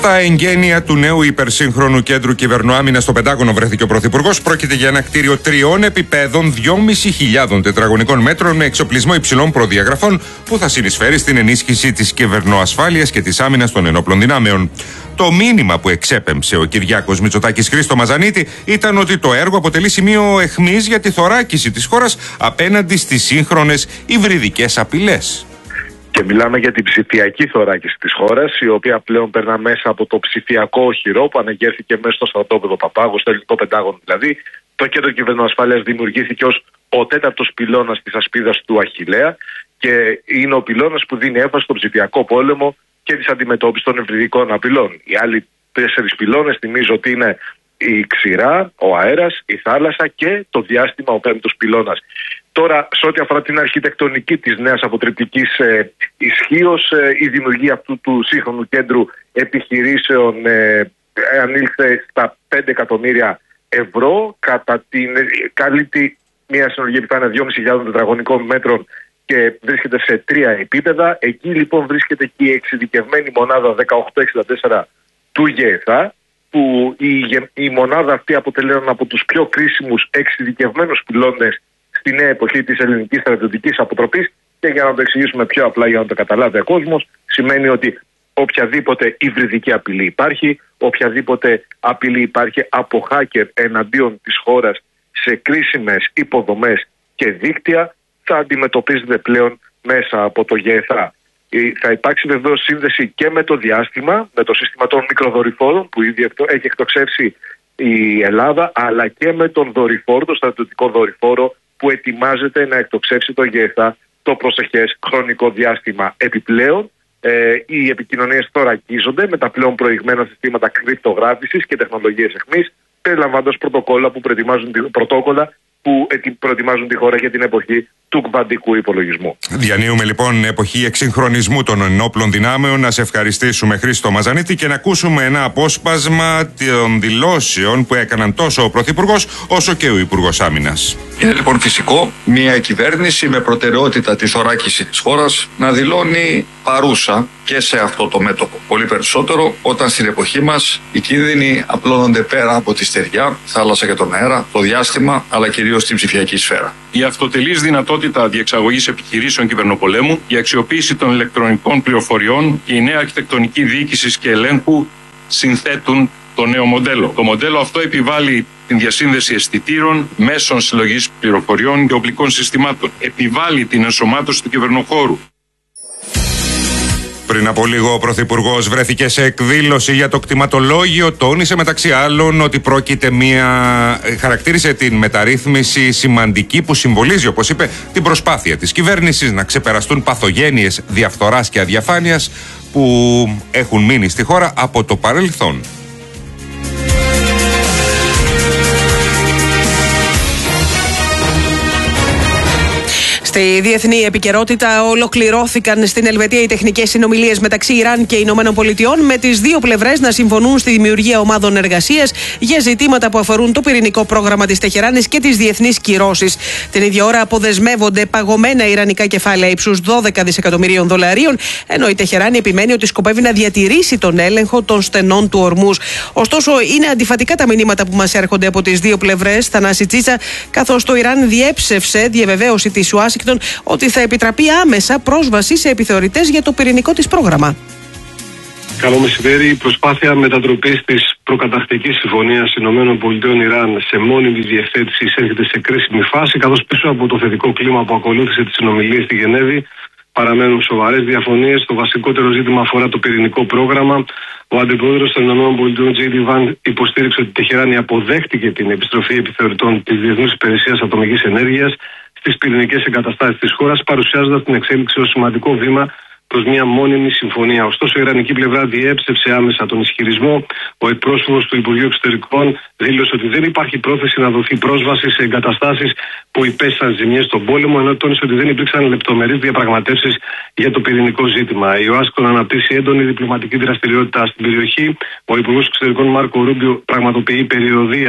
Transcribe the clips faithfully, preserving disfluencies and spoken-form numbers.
Στα εγγένεια του νέου υπερσύγχρονου κέντρου κυβερνοάμυνας στο Πεντάγωνο βρέθηκε ο Πρωθυπουργός. Πρόκειται για ένα κτίριο τριών επιπέδων, δυόμισι χιλιάδων τετραγωνικών μέτρων με εξοπλισμό υψηλών προδιαγραφών που θα συνεισφέρει στην ενίσχυση της κυβερνοασφάλειας και της άμυνας των ενόπλων δυνάμεων. Το μήνυμα που εξέπεμψε ο Κυριάκος Μητσοτάκης Χρήστο Μαζανίτη ήταν ότι το έργο αποτελεί σημείο αιχμής για τη θωράκιση της χώρας απέναντι στις σύγχρονες υβριδικές απειλές. Και μιλάμε για την ψηφιακή θωράκιση της χώρας, η οποία πλέον περνά μέσα από το ψηφιακό οχυρό που αναγέρθηκε μέσα στο στρατόπεδο Παπάγου, στο ελληνικό Πεντάγωνο δηλαδή. Το κέντρο κυβερνοασφάλειας δημιουργήθηκε ως ο τέταρτος πυλώνας της ασπίδας του Αχιλλέα και είναι ο πυλώνας που δίνει έμφαση στον ψηφιακό πόλεμο και της αντιμετώπισης των υβριδικών απειλών. Οι άλλοι τέσσερις πυλώνες θυμίζω ότι είναι η ξηρά, ο αέρας, η θάλασσα και το διάστημα, ο πέμπτος πυλώνας. Τώρα, σε ό,τι αφορά την αρχιτεκτονική της νέας αποτρεπτικής ε, ισχύως, ε, η δημιουργία αυτού του σύγχρονου κέντρου επιχειρήσεων ε, ανήλθε στα πέντε εκατομμύρια ευρώ. Κατά την ε, καλύπτει μια συνολική επιφάνεια δυόμισι χιλιάδων τετραγωνικών μέτρων και βρίσκεται σε τρία επίπεδα. Εκεί λοιπόν βρίσκεται και η εξειδικευμένη μονάδα δεκαοκτώ εξήντα τέσσερα του ΓΕΘΑ, που η, η μονάδα αυτή αποτελεί έναν από τους πιο κρίσιμους εξειδικευμένους πυλώνες στη νέα εποχή της ελληνικής στρατιωτικής αποτροπής. Και για να το εξηγήσουμε πιο απλά, για να το καταλάβει ο κόσμος, σημαίνει ότι οποιαδήποτε υβριδική απειλή υπάρχει, οποιαδήποτε απειλή υπάρχει από hacker εναντίον της χώρας σε κρίσιμες υποδομές και δίκτυα, θα αντιμετωπίζεται πλέον μέσα από το ΓΕΘΑ. Θα υπάρξει βεβαίως σύνδεση και με το διάστημα, με το σύστημα των μικροδορυφόρων που ήδη έχει εκτοξεύσει η Ελλάδα, αλλά και με τον δορυφόρο, το στρατιωτικό δορυφόρο που ετοιμάζεται να εκτοξεύσει το ΓΕΘΑ το προσεχές χρονικό διάστημα. Επιπλέον, ε, οι επικοινωνίες θωρακίζονται με τα πλέον προηγμένα συστήματα κρυπτογράφησης και τεχνολογίες αιχμής, περιλαμβάνοντας πρωτοκόλλα που προετοιμάζουν, πρωτόκολλα που προετοιμάζουν τη χώρα για την εποχή του κβαντικού υπολογισμού. Διανύουμε λοιπόν εποχή εξυγχρονισμού των ενόπλων δυνάμεων. Να σε ευχαριστήσουμε, Χρήστο Μαζανίτη, και να ακούσουμε ένα απόσπασμα των δηλώσεων που έκαναν τόσο ο Πρωθυπουργός όσο και ο Υπουργός Άμυνας. Είναι λοιπόν φυσικό μια κυβέρνηση με προτεραιότητα τη θωράκιση της χώρας να δηλώνει παρούσα και σε αυτό το μέτωπο. Πολύ περισσότερο όταν στην εποχή μας οι κίνδυνοι απλώνονται πέρα από τη στεριά, θάλασσα και τον αέρα, το διάστημα, αλλά κυρίως στην ψηφιακή σφαίρα. Η αυτοτελής δυνατότητα διεξαγωγής επιχειρήσεων κυβερνοπολέμου, η αξιοποίηση των ηλεκτρονικών πληροφοριών και η νέα αρχιτεκτονική διοίκησης και ελέγχου συνθέτουν το νέο μοντέλο. Το μοντέλο αυτό επιβάλλει την διασύνδεση αισθητήρων, μέσων συλλογής πληροφοριών και οπλικών συστημάτων. Επιβάλλει την ενσωμάτωση του κυβερνοχώρου. Πριν από λίγο ο Πρωθυπουργός βρέθηκε σε εκδήλωση για το κτηματολόγιο. Τόνισε μεταξύ άλλων ότι πρόκειται μια... χαρακτήρισε την μεταρρύθμιση σημαντική που συμβολίζει, όπως είπε, την προσπάθεια της κυβέρνησης να ξεπεραστούν παθογένειες διαφθοράς και αδιαφάνειας που έχουν μείνει στη χώρα από το παρελθόν. Στη διεθνή επικαιρότητα, ολοκληρώθηκαν στην Ελβετία οι τεχνικές συνομιλίες μεταξύ Ιράν και Ηνωμένων Πολιτειών, με τις δύο πλευρές να συμφωνούν στη δημιουργία ομάδων εργασίας για ζητήματα που αφορούν το πυρηνικό πρόγραμμα της Τεχεράνης και τις διεθνείς κυρώσεις. Την ίδια ώρα αποδεσμεύονται παγωμένα ιρανικά κεφάλαια ύψους δώδεκα δισεκατομμυρίων δολαρίων, ενώ η Τεχεράνη επιμένει ότι σκοπεύει να διατηρήσει τον έλεγχο των στενών του ορμούς. Ωστόσο, είναι αντιφατικά τα μηνύματα που μας έρχονται από τις δύο πλευρές. Θανάση Τσίτσα, καθώς το Ιράν διέψευσε διαβεβαίωση της Ουάσιγκτον ότι θα επιτραπεί άμεσα πρόσβαση σε επιθεωρητές για το πυρηνικό της πρόγραμμα. Καλό μεσημέρι. Η προσπάθεια μετατροπής της προκαταρκτικής συμφωνίας ΗΠΑ-Ιράν σε μόνιμη διευθέτηση έρχεται σε κρίσιμη φάση, καθώς πίσω από το θετικό κλίμα που ακολούθησε τις συνομιλίες στη Γενέβη παραμένουν σοβαρές διαφωνίες. Το βασικότερο ζήτημα αφορά το πυρηνικό πρόγραμμα. Ο αντιπρόεδρος των ΗΠΑ, Τζέι Ντι Βαν, υποστήριξε ότι η Τεχεράνη αποδέχτηκε την επιστροφή επιθεωρητών της Διεθνούς Υπηρεσίας Ατομικής Ενέργειας στις πυρηνικές εγκαταστάσεις της χώρας, παρουσιάζοντας την εξέλιξη ως σημαντικό βήμα προς μια μόνιμη συμφωνία. Ωστόσο, η ιρανική πλευρά διέψευσε άμεσα τον ισχυρισμό. Ο εκπρόσωπος του Υπουργείου Εξωτερικών δήλωσε ότι δεν υπάρχει πρόθεση να δοθεί πρόσβαση σε εγκαταστάσεις που υπέστησαν ζημιές στον πόλεμο, ενώ τόνισε ότι δεν υπήρξαν λεπτομερείς διαπραγματεύσεις για το πυρηνικό ζήτημα. Η Ουάσιγκτον αναπτύσσει έντονη διπλωματική δραστηριότητα στην περιοχή. Ο Υπουργός Εξωτερικών Μάρκο Ρούμπιο πραγματοποιεί περιοδεία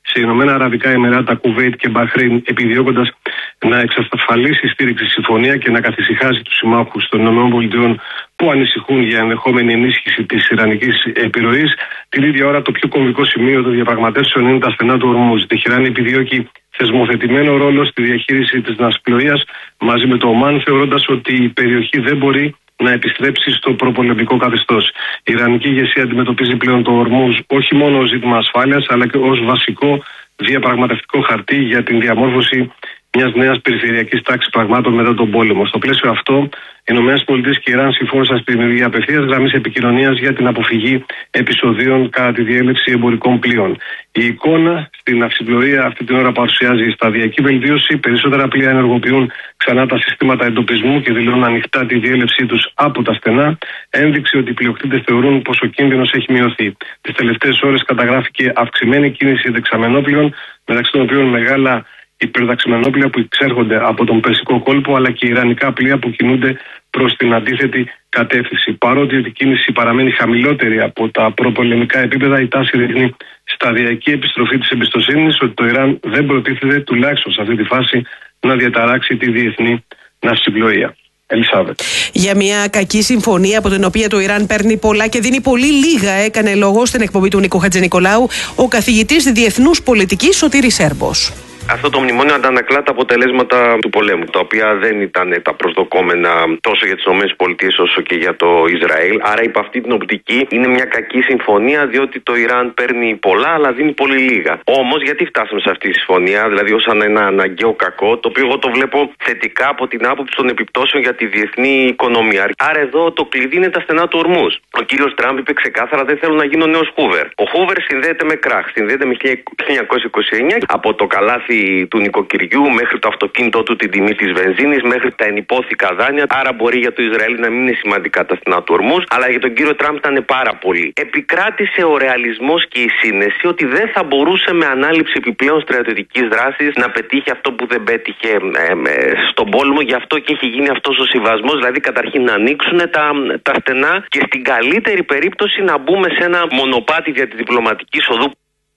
σε Ηνωμένα Αραβικά Εμιράτα, Κουβέιτ και Μπαχρέιν, επιδιώκοντας να εξασφαλίσει στήριξη στη συμφωνία και να καθησυχάσει τους συμμάχους των ΗΠΑ που ανησυχούν για ενδεχόμενη ενίσχυση της ιρανικής επιρροής. Την ίδια ώρα, το πιο κομβικό σημείο των διαπραγματεύσεων είναι τα στενά του Ορμούζ. Η Τεχεράνη επιδιώκει θεσμοθετημένο ρόλο στη διαχείριση της ναυσιπλοείας μαζί με το Ομάν, θεωρώντας ότι η περιοχή δεν μπορεί να επιστρέψει στο προπολεμικό καθεστώς. Η Ιρανική ηγεσία αντιμετωπίζει πλέον το Ορμούζ όχι μόνο ως ζήτημα ασφάλειας, αλλά και ως βασικό διαπραγματευτικό χαρτί για την διαμόρφωση μιας νέας περιφερειακής τάξης πραγμάτων μετά τον πόλεμο. Στο πλαίσιο αυτό, οι ΗΠΑ και η Ιράν συμφώνησαν στη δημιουργία απευθείας γραμμής επικοινωνίας για την αποφυγή επεισοδίων κατά τη διέλευση εμπορικών πλοίων. Η εικόνα στην ναυσιπλοεία αυτή την ώρα παρουσιάζει σταδιακή βελτίωση. Περισσότερα πλοία ενεργοποιούν ξανά τα συστήματα εντοπισμού και δηλώνουν ανοιχτά τη διέλευσή τους από τα στενά. Ένδειξη ότι οι πλειοκτήτες θεωρούν πως ο κίνδυνος έχει μειωθεί. Τις τελευταίες ώρες καταγράφηκε αυξημένη κίνηση δεξαμενόπλων, μεταξύ των οποίων μεγάλα υπερδαξιμενόπλια που εξέρχονται από τον Περσικό κόλπο, αλλά και ιρανικά πλοία που κινούνται προς την αντίθετη κατεύθυνση. Παρότι η κίνηση παραμένει χαμηλότερη από τα προπολεμικά επίπεδα, η τάση δείχνει σταδιακή επιστροφή της εμπιστοσύνης ότι το Ιράν δεν προτίθεται, τουλάχιστον σε αυτή τη φάση, να διαταράξει τη διεθνή ναυσιπλοεία. Ελισάβετ. Για μια κακή συμφωνία από την οποία το Ιράν παίρνει πολλά και δίνει πολύ λίγα, έκανε λόγο στην εκπομπή του Νίκο Χατζηνικολάου ο καθηγητής διεθνούς πολιτικής Σωτήρης Σέρμπος. Αυτό το μνημόνιο αντανακλά τα αποτελέσματα του πολέμου, τα οποία δεν ήταν τα προσδοκόμενα τόσο για τις ΗΠΑ όσο και για το Ισραήλ. Άρα, υπ' αυτή την οπτική, είναι μια κακή συμφωνία, διότι το Ιράν παίρνει πολλά, αλλά δίνει πολύ λίγα. Όμως, γιατί φτάσαμε σε αυτή τη συμφωνία, δηλαδή ως ένα αναγκαίο κακό, το οποίο εγώ το βλέπω θετικά από την άποψη των επιπτώσεων για τη διεθνή οικονομία. Άρα, εδώ το κλειδί είναι τα στενά του Ορμούζ. Ο κύριος Τραμπ είπε ξεκάθαρα: δεν θέλω να γίνω νέος Χούβερ. Ο Χούβερ συνδέεται με κράχ, συνδέεται με χίλια εννιακόσια είκοσι εννιά από το καλάθι του νοικοκυριού μέχρι το αυτοκίνητό του, την τιμή της βενζίνης, μέχρι τα ενυπόθηκα δάνεια. Άρα μπορεί για το Ισραήλ να μην είναι σημαντικά τα στενά του Ορμούζ, αλλά για τον κύριο Τραμπ ήταν πάρα πολύ. Επικράτησε ο ρεαλισμός και η σύνεση ότι δεν θα μπορούσε με ανάληψη επιπλέον στρατιωτικής δράσης να πετύχει αυτό που δεν πέτυχε ε, ε, στον πόλεμο. Γι' αυτό και έχει γίνει αυτός ο συμβασμός, δηλαδή καταρχήν να ανοίξουν τα, τα στενά και στην καλύτερη περίπτωση να μπούμε σε ένα μονοπάτι για τη διπλωματική οδού.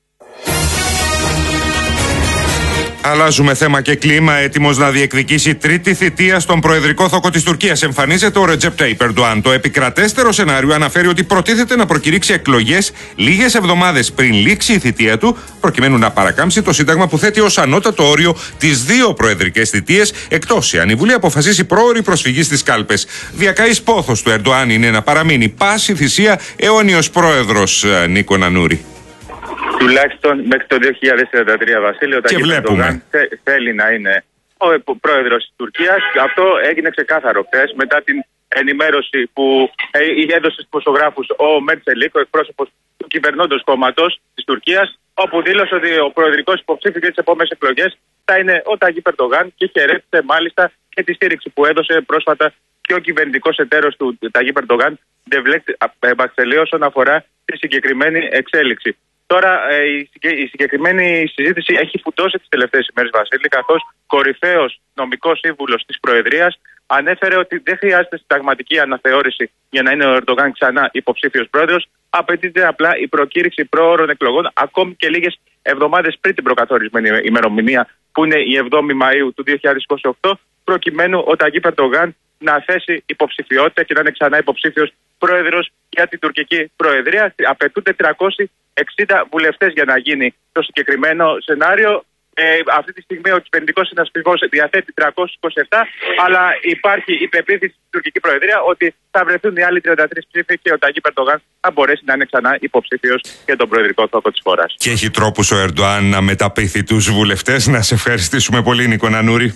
Αλλάζουμε θέμα και κλίμα. Έτοιμος να διεκδικήσει τρίτη θητεία στον προεδρικό θόκο της Τουρκίας εμφανίζεται ο Ρετζέπ Ταϊπ Ερντοάν. Το επικρατέστερο σενάριο αναφέρει ότι προτίθεται να προκηρύξει εκλογές λίγες εβδομάδες πριν λήξει η θητεία του, προκειμένου να παρακάμψει το Σύνταγμα που θέτει ως ανώτατο όριο τις δύο προεδρικές θητείες, εκτός εάν η Βουλή αποφασίσει πρόωρη προσφυγή στις κάλπες. Διακαής πόθος του Ερντοάν είναι να παραμείνει πάση θυσία αιώνιος πρόεδρος, Νίκο Νανούρη. Τουλάχιστον μέχρι το δύο χιλιάδες τριάντα τρία, Βασίλειο, όταν ο Ερντογάν θέλει να είναι ο πρόεδρος της Τουρκίας. Αυτό έγινε ξεκάθαρο χθες μετά την ενημέρωση που έδωσε στους δημοσιογράφους ο Μέρτσελικ, ο εκπρόσωπος του κυβερνώντος κόμματος της Τουρκίας, όπου δήλωσε ότι ο προεδρικός υποψήφιος για τις επόμενες εκλογές θα είναι ο Ταγίπ Ερντογάν και χαιρέτησε μάλιστα και τη στήριξη που έδωσε πρόσφατα και ο κυβερνητικός εταίρος του Ταγίπ Ερντογάν, Ντεβλέκ Μπαξελή, όσον αφορά τη συγκεκριμένη εξέλιξη. Τώρα η συγκεκριμένη συζήτηση έχει φουντώσει τις τελευταίες ημέρες, Βασίλη, καθώς κορυφαίος νομικός σύμβουλος της Προεδρίας ανέφερε ότι δεν χρειάζεται συνταγματική αναθεώρηση για να είναι ο Ερντογάν ξανά υποψήφιος πρόεδρος. Απαιτείται απλά η προκήρυξη προώρων εκλογών, ακόμη και λίγες εβδομάδες πριν την προκαθορισμένη ημερομηνία, που είναι η εβδόμη Μαΐου του δύο χιλιάδες είκοσι οκτώ, προκειμένου ο Ταγίπ Ερντογάν να θέσει υποψηφιότητα και να είναι ξανά υποψήφιος πρόεδρος για την τουρκική προεδρία. Απαιτούνται τριακόσιοι εξήντα βουλευτές για να γίνει το συγκεκριμένο σενάριο. Ε, αυτή τη στιγμή ο κυβερνητικός συνασπισμός διαθέτει τριακόσιους είκοσι επτά, αλλά υπάρχει η πεποίθηση στην τουρκική προεδρία ότι θα βρεθούν οι άλλοι τριάντα τρεις ψήφοι και ο Ταγίπ Ερντογάν θα μπορέσει να είναι ξανά υποψήφιος για τον προεδρικό θόκο της χώρας. Και έχει τρόπους ο Ερντοάν να μεταποιηθεί τους βουλευτές. Να σε ευχαριστήσουμε πολύ, Νίκο Νανούρη.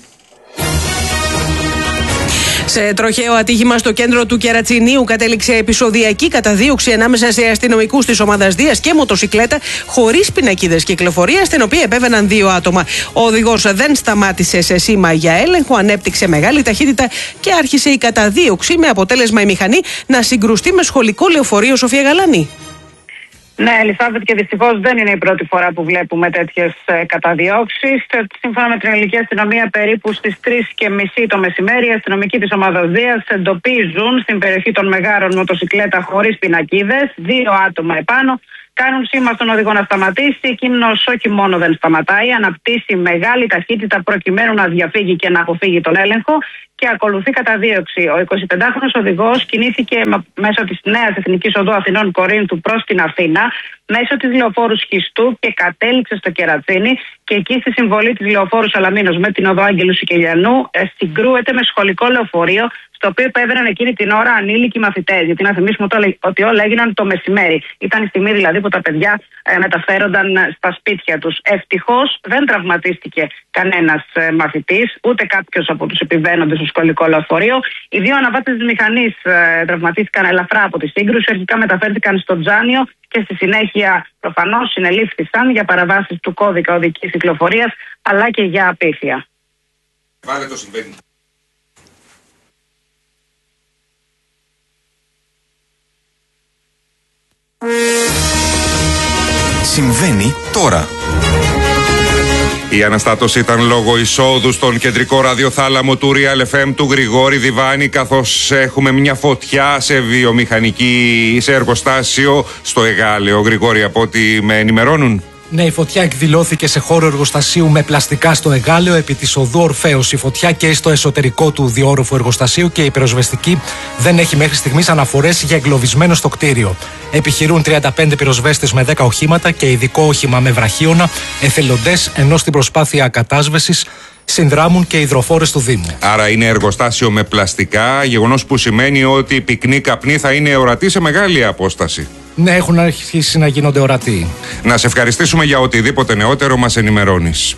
Σε τροχαίο ατύχημα στο κέντρο του Κερατσινίου κατέληξε επεισοδιακή καταδίωξη ανάμεσα σε αστυνομικούς της ομάδας Δίας και μοτοσικλέτα χωρίς πινακίδες κυκλοφορίας, στην οποία επέβαιναν δύο άτομα. Ο οδηγός δεν σταμάτησε σε σήμα για έλεγχο, ανέπτυξε μεγάλη ταχύτητα και άρχισε η καταδίωξη, με αποτέλεσμα η μηχανή να συγκρουστεί με σχολικό λεωφορείο. Σοφία Γαλάνη. Ναι, Ελισάβετ, και δυστυχώς δεν είναι η πρώτη φορά που βλέπουμε τέτοιες ε, καταδιώξεις. Σύμφωνα με την ελληνική αστυνομία, περίπου στις τρεις και μισή το μεσημέρι, οι αστυνομικοί της ομάδας Δίας εντοπίζουν στην περιοχή των Μεγάρων μοτοσικλέτα χωρίς πινακίδες, δύο άτομα επάνω, Κάνουν σήμα στον οδηγό να σταματήσει. Εκείνος όχι μόνο δεν σταματάει, αναπτύσσει μεγάλη ταχύτητα προκειμένου να διαφύγει και να αποφύγει τον έλεγχο και ακολουθεί καταδίωξη. Ο εικοσιπεντάχρονος οδηγός κινήθηκε μέσω της νέας Εθνικής Οδού Αθηνών Κορίνθου προς την Αθήνα, μέσω της λεωφόρου Σχιστού και κατέληξε στο Κερατσίνι. Και εκεί στη συμβολή της λεωφόρου Σαλαμίνος με την οδό Άγγελου Σικελιανού συγκρούεται με σχολικό λεωφορείο, στο οποίο επέβαιναν εκείνη την ώρα ανήλικοι μαθητές. Γιατί να θυμίσουμε ότι όλα έγιναν το μεσημέρι. Ήταν η στιγμή δηλαδή που τα παιδιά ε, μεταφέρονταν στα σπίτια τους. Ευτυχώς δεν τραυματίστηκε κανένας ε, μαθητής, ούτε κάποιος από τους επιβαίνοντες στο σχολικό λεωφορείο. Οι δύο αναβάτες της μηχανής ε, τραυματίστηκαν ελαφρά από τη σύγκρουση. Αρχικά μεταφέρθηκαν στο Τζάνιο και στη συνέχεια προφανώς συνελήφθησαν για παραβάσεις του κώδικα οδικής κυκλοφορίας αλλά και για απίθεια. Βάλε το συμβαίνει. Συμβαίνει τώρα. Η αναστάτωση ήταν λόγω εισόδου στον κεντρικό ραδιοθάλαμο του Real εφ εμ του Γρηγόρη Διβάνη, καθώς έχουμε μια φωτιά σε βιομηχανική, σε εργοστάσιο στο Εγάλεο. Γρηγόρη, από ό,τι με ενημερώνουν. Ναι, η φωτιά εκδηλώθηκε σε χώρο εργοστασίου με πλαστικά στο Εγάλεο επί της οδού Ορφέως. Η φωτιά καίει στο εσωτερικό του διόρροφου εργοστασίου και η πυροσβεστική δεν έχει μέχρι στιγμής αναφορές για εγκλωβισμένο στο κτίριο. Επιχειρούν τριάντα πέντε πυροσβέστες με δέκα οχήματα και ειδικό όχημα με βραχίωνα, εθελοντές, ενώ στην προσπάθεια κατάσβεσης συνδράμουν και υδροφόρες του Δήμου. Άρα είναι εργοστάσιο με πλαστικά, γεγονός που σημαίνει ότι οι πυκνοί καπνοί θα είναι ορατοί σε μεγάλη απόσταση. Ναι, έχουν αρχίσει να γίνονται ορατοί. Να σε ευχαριστήσουμε για οτιδήποτε νεότερο μας ενημερώνεις.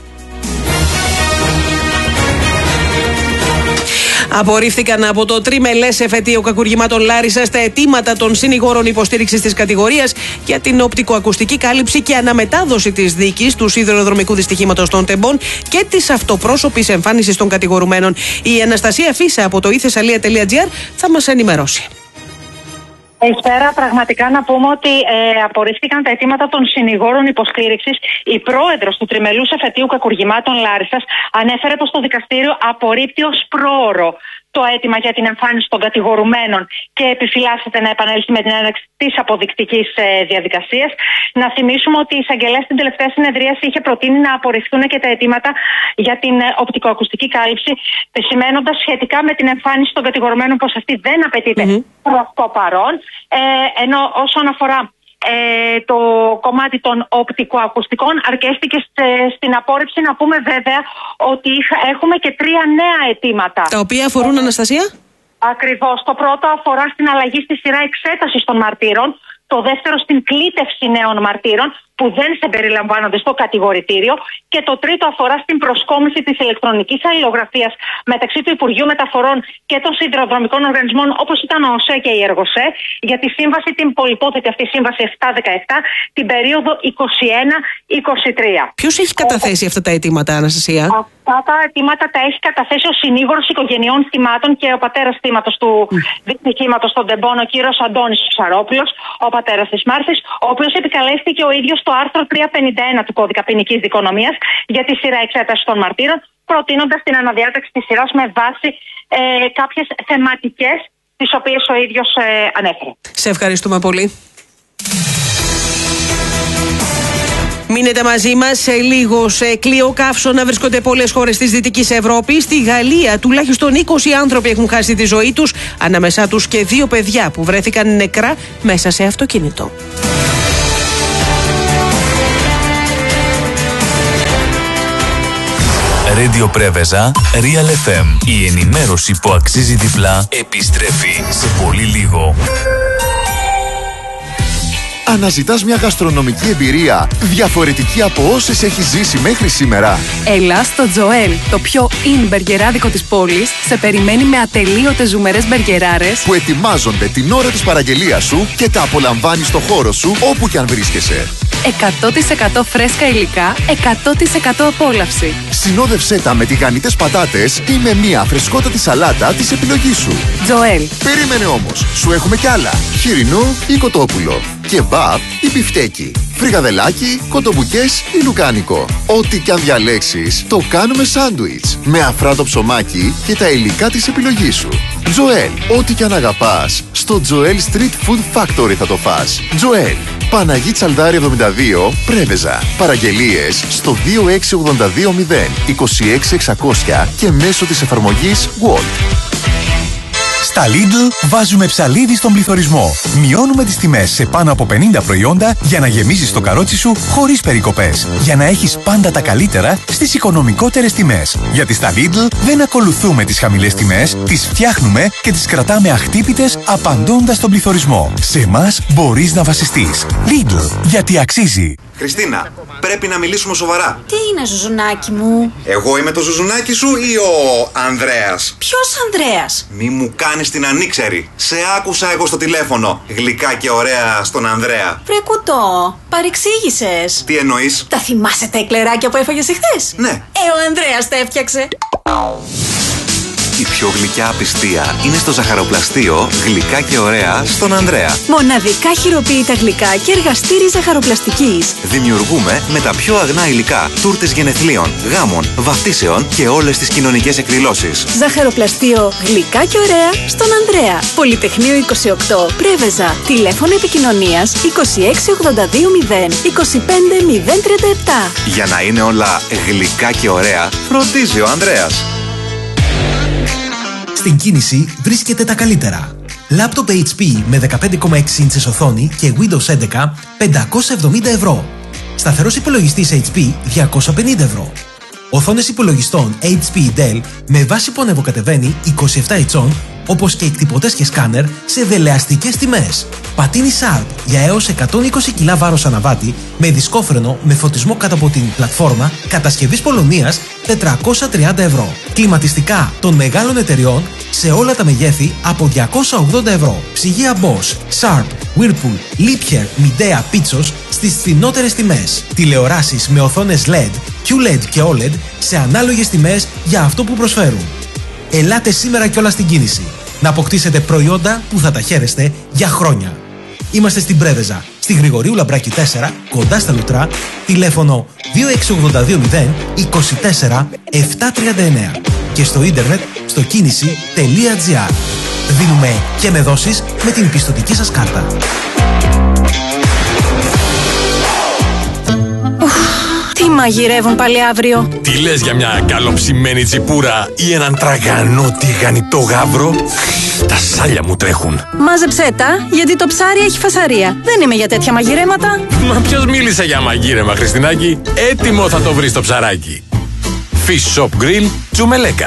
Απορρίφθηκαν από το τριμελές εφετείο κακουργημάτων Λάρισσας τα αιτήματα των συνηγόρων υποστήριξης της κατηγορίας για την οπτικοακουστική κάλυψη και αναμετάδοση της δίκης του σιδηροδρομικού δυστυχήματος των Τεμπών και της αυτοπρόσωπης εμφάνισης των κατηγορουμένων. Η Αναστασία Φίσα από το ithessalia τελεία gr θα μας ενημερώσει. Καλησπέρα. Πραγματικά να πούμε ότι ε, απορρίφθηκαν τα αιτήματα των συνηγόρων υποστήριξης. Η πρόεδρος του τριμελούς εφετείου κακουργημάτων Λάρισσας ανέφερε πως το δικαστήριο απορρίπτει ως πρόωρο το αίτημα για την εμφάνιση των κατηγορουμένων και επιφυλάσσεται να επανέλθει με την έναρξη της αποδεικτικής ε, διαδικασίας. Να θυμίσουμε ότι η εισαγγελέας στην τελευταία συνεδρίαση είχε προτείνει να απορριφθούν και τα αιτήματα για την ε, οπτικοακουστική κάλυψη, επισημαίνοντας σχετικά με την εμφάνιση των κατηγορουμένων πως αυτή δεν απαιτείται mm-hmm. προς το παρόν. Ε, ενώ όσον αφορά Ε, το κομμάτι των οπτικοακουστικών αρκέστηκε σε, στην απόρριψη. Να πούμε βέβαια ότι έχουμε και τρία νέα αιτήματα. Τα οποία αφορούν, ε, Αναστασία? Ακριβώς. Το πρώτο αφορά στην αλλαγή στη σειρά εξέτασης των μαρτύρων. Το δεύτερο στην κλήτευση νέων μαρτύρων που δεν συμπεριλαμβάνονται στο κατηγορητήριο. Και το τρίτο αφορά στην προσκόμιση της ηλεκτρονικής αλληλογραφίας μεταξύ του Υπουργείου Μεταφορών και των σιδηροδρομικών οργανισμών, όπως ήταν ο ΟΣΕ και η Εργοσέ, για τη σύμβαση, την πολυπόθετη αυτή σύμβαση επτά δεκαεπτά, την περίοδο είκοσι ένα είκοσι τρία. Ποιος έχει καταθέσει αυτά τα αιτήματα, Αναστασία? Αυτά τα αιτήματα τα έχει καταθέσει ο συνήγορος οικογενειών θυμάτων και ο πατέρας θύματος του mm. δυστυχήματος των Τεμπών, ο κύριος Αντώνης Ψαρόπουλος, ο πατέρας της Μάρθης, ο οποίος επικαλέστηκε ο ίδιος το άρθρο τριακόσια πενήντα ένα του Κώδικα Ποινικής Δικονομίας για τη σειρά εξέταση των μαρτύρων, προτείνοντας την αναδιάταξη της σειράς με βάση ε, κάποιες θεματικές τις οποίες ο ίδιος ε, ανέφερε. Σε ευχαριστούμε πολύ. Μείνετε μαζί μας. Σε λίγο σε κλειό καύσωνα βρίσκονται πολλές χώρες της Δυτικής Ευρώπης. Στη Γαλλία τουλάχιστον είκοσι άνθρωποι έχουν χάσει τη ζωή τους, ανάμεσά τους και δύο παιδιά που βρέθηκαν νεκρά μέσα σε αυτοκίνητο. Radio Πρέβεζα, Real εφ εμ. Η ενημέρωση που αξίζει διπλά επιστρέφει σε πολύ λίγο. Αναζητάς μια γαστρονομική εμπειρία διαφορετική από όσες έχεις ζήσει μέχρι σήμερα? Έλα στο Τζοέλ, το πιο in μπεργκεράδικο της πόλης, σε περιμένει με ατελείωτες ζουμερές μπεργκεράρες που ετοιμάζονται την ώρα της παραγγελίας σου και τα απολαμβάνεις στο χώρο σου όπου κι αν βρίσκεσαι. εκατό τοις εκατό φρέσκα υλικά, εκατό τοις εκατό απόλαυση. Συνόδευσέ τα με τηγανιτές πατάτες ή με μια φρεσκότατη σαλάτα της επιλογής σου. Τζοέλ. Περίμενε όμως, σου έχουμε κι άλλα. Χοιρινό ή κοτόπουλο. Κεμπάπ ή μπιφτέκι. Φρικαδελάκι, κοτομπουκές ή λουκάνικο. Ό,τι κι αν διαλέξεις, το κάνουμε σάντουιτς. Με αφράτο ψωμάκι και τα υλικά της επιλογής σου. Τζοέλ. Ό,τι κι αν αγαπάς, στο Τζοέλ Street Food Factory θα το φας. Τζοέλ. Παναγί Τσαλδάρη εβδομήντα δύο, Πρέβεζα. Παραγγελίες στο δύο έξι ογδόντα δύο μηδέν είκοσι έξι εξακόσια και μέσω της εφαρμογής World. Στα Lidl βάζουμε ψαλίδι στον πληθωρισμό. Μειώνουμε τις τιμές σε πάνω από πενήντα προϊόντα για να γεμίσεις το καρότσι σου χωρίς περικοπές. Για να έχεις πάντα τα καλύτερα στις οικονομικότερες τιμές. Γιατί στα Lidl δεν ακολουθούμε τις χαμηλές τιμές, τις φτιάχνουμε και τις κρατάμε αχτύπητες απαντώντας στον πληθωρισμό. Σε εμάς μπορείς να βασιστείς. Lidl, γιατί αξίζει. Χριστίνα, πρέπει να μιλήσουμε σοβαρά. Τι είναι, Ζουζουνάκι μου? Εγώ είμαι το Ζουζουνάκι σου ή ο Ανδρέας? Ποιος Ανδρέας? Μη μου κάνεις την ανήξερη. Σε άκουσα εγώ στο τηλέφωνο. Γλυκά και ωραία στον Ανδρέα. Βρε κουτό, παρεξήγησες. Τι εννοείς? Τα θυμάσαι τα εκλεράκια που έφαγες εχθές? Ναι. Ε, ο Ανδρέας τα έφτιαξε. Η πιο γλυκιά απιστία είναι στο ζαχαροπλαστείο Γλυκά και ωραία στον Ανδρέα. Μοναδικά χειροποίητα γλυκά και εργαστήρι ζαχαροπλαστικής. Δημιουργούμε με τα πιο αγνά υλικά τούρτες γενεθλίων, γάμων, βαφτίσεων και όλες τις κοινωνικές εκδηλώσεις. Ζαχαροπλαστείο Γλυκά και ωραία στον Ανδρέα. Πολυτεχνείο είκοσι οκτώ, Πρέβεζα. Τηλέφωνο επικοινωνίας είκοσι έξι ογδόντα δύο μηδέν είκοσι πέντε μηδέν τριάντα επτά. Για να είναι όλα γλυκά και ωραία, φροντίζει ο Ανδρέας. Στην κίνηση βρίσκεται τα καλύτερα. Λάπτοπ έιτς πι με δεκαπέντε κόμμα έξι ίντσες οθόνη και Windows έντεκα πεντακόσια εβδομήντα ευρώ. Σταθερός υπολογιστής έιτς πι διακόσια πενήντα ευρώ. Οθόνες υπολογιστών έιτς πι Dell με βάση που ανεβοκατεβαίνει είκοσι επτά ιντσών, όπως και εκτυπωτές και σκάνερ σε δελεαστικές τιμές. Πατίνι Sharp για έως εκατόν είκοσι κιλά βάρος αναβάτη με δισκόφρενο με φωτισμό κάτω από την πλατφόρμα, κατασκευής Πολωνίας τετρακόσια τριάντα ευρώ. Κλιματιστικά των μεγάλων εταιριών σε όλα τα μεγέθη από διακόσια ογδόντα ευρώ. Ψυγεία Bosch, Sharp, Whirlpool, Liebherr, Midea, Pitsos στις φθηνότερες τιμές. Τηλεοράσεις με οθόνες ελ ι ντι, κιου ελ ι ντι και ο ελ ι ντι σε ανάλογες τιμές για αυτό που προσφέρουν. Ελάτε σήμερα κιόλας στην κίνηση να αποκτήσετε προϊόντα που θα τα χαίρεστε για χρόνια. Είμαστε στην Πρέβεζα, στη Γρηγορίου Λαμπράκη τέσσερα, κοντά στα Λουτρά, τηλέφωνο δύο έξι ογδόντα δύο μηδέν είκοσι τέσσερα επτακόσια τριάντα εννέα και στο ίντερνετ στο κίνηση τελεία τζι άρ. Δίνουμε και με δόσεις με την πιστωτική σας κάρτα. Τι μαγειρεύουν πάλι αύριο? Τι λες για μια καλοψημένη τσιπούρα ή έναν τραγανό τηγανιτό γάβρο? Τα σάλια μου τρέχουν. Μάζεψέ τα, γιατί το ψάρι έχει φασαρία. Δεν είμαι για τέτοια μαγειρέματα. Μα ποιος μίλησε για μαγείρεμα, Χριστινάκη? Έτοιμο θα το βρεις το ψαράκι. Fish Shop Grill Τσουμελέκα.